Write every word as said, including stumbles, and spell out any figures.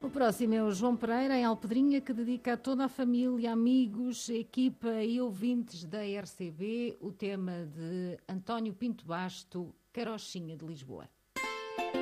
O próximo é o João Pereira, em Alpedrinha, que dedica a toda a família, amigos, equipa e ouvintes da R C B o tema de António Pinto Basto, Carochinha de Lisboa.